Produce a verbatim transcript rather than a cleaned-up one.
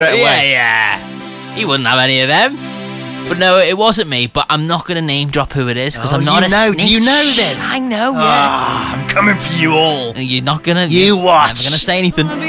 Yeah, yeah. He wouldn't have any of them. But no, it wasn't me. But I'm not going to name drop who it is because Oh, I'm not you a know. snitch. Do you know then? I know, yeah. Ah, I'm coming for you all. You're not going to... You you're watch. never going to say anything.